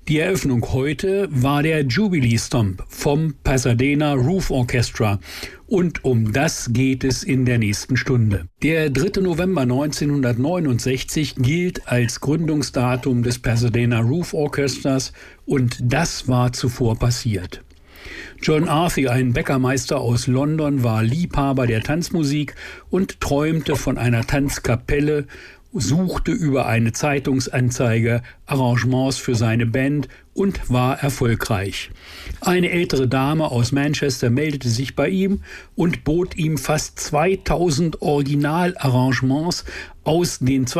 Die Eröffnung heute war der Jubilee Stomp vom Pasadena Roof Orchestra. Und um das geht es in der nächsten Stunde. Der 3. November 1969 gilt als Gründungsdatum des Pasadena Roof Orchestras und das war zuvor passiert. John Arthey, ein Bäckermeister aus London, war Liebhaber der Tanzmusik und träumte von einer Tanzkapelle, suchte über eine Zeitungsanzeige Arrangements für seine Band und war erfolgreich. Eine ältere Dame aus Manchester meldete sich bei ihm und bot ihm fast 2000 Originalarrangements aus den